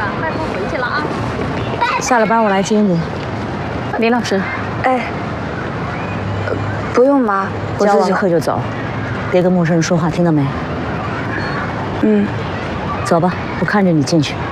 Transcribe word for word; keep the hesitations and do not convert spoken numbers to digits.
拜托回去了啊。 下了班我来接你。 林老师， 哎，不用妈，我教自己完课就走，别跟陌生人说话，听到没？ 嗯， 走吧，我看着你进去。